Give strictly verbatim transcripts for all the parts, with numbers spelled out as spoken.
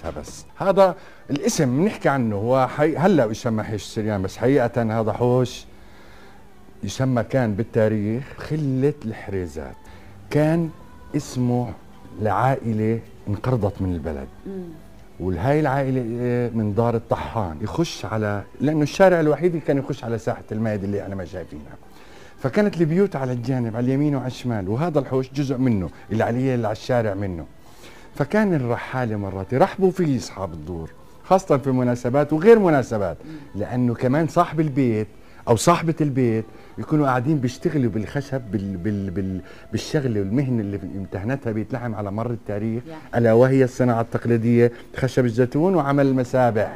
بيوتها بس. هذا الاسم بنحكي عنه هو حي... هلا يسمى حي السريان، بس حقيقة هذا حوش يسمى كان بالتاريخ خلة الحريزات. كان اسمه لعائلة انقرضت من البلد، والهاي العائلة من دار الطحان، يخش على، لأنه الشارع الوحيد اللي كان يخش على ساحة المائد اللي احنا ما شايفينها. فكانت البيوت على الجانب، على اليمين وعلى الشمال، وهذا الحوش جزء منه اللي عليه اللي على الشارع منه. فكان الرحالة مرات يرحبوا فيه أصحاب الدور، خاصة في مناسبات وغير مناسبات، لأنه كمان صاحب البيت أو صاحبة البيت يكونوا قاعدين بيشتغلوا بالخشب بال بال بال بالشغله والمهنه اللي امتهنتها بيت لحم على مر التاريخ، الا وهي الصناعه التقليديه، خشب الزيتون وعمل المسابح.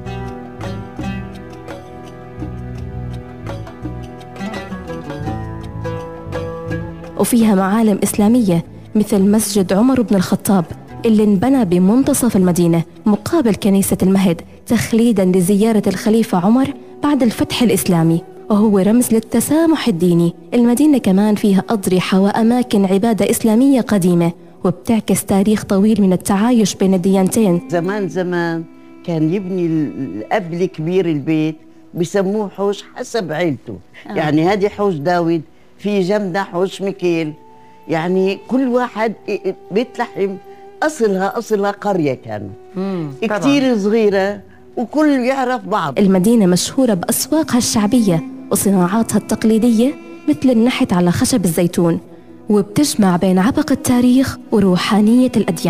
وفيها معالم إسلامية مثل مسجد عمر بن الخطاب اللي انبنى بمنتصف المدينة مقابل كنيسة المهد، تخليداً لزيارة الخليفة عمر بعد الفتح الإسلامي، وهو رمز للتسامح الديني. المدينة كمان فيها أضرحة وأماكن عبادة إسلامية قديمة، وبتعكس تاريخ طويل من التعايش بين الديانتين. زمان زمان كان يبني الأب الكبير البيت بيسموه حوش حسب عيلته. آه. يعني هذه حوش داود، في جنبنا حوش ميكيل، يعني كل واحد بيت لحم أصلها أصلها قرية كانت كتير صغيرة وكل يعرف بعض. المدينة مشهورة بأسواقها الشعبية وصناعاتها التقليدية مثل النحت على خشب الزيتون، وبتجمع بين عبق التاريخ وروحانية الأديان.